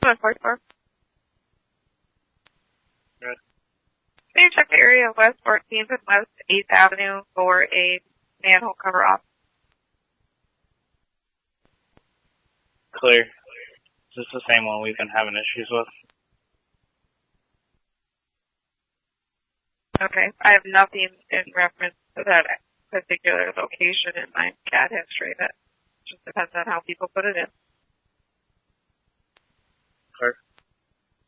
144. Good. Can you check the area of West 14th and West 8th Avenue for a manhole cover off? Clear. Is this the same one we've been having issues with? Okay. I have nothing in reference to that particular location in my CAD history. That just depends on how people put it in. Clear.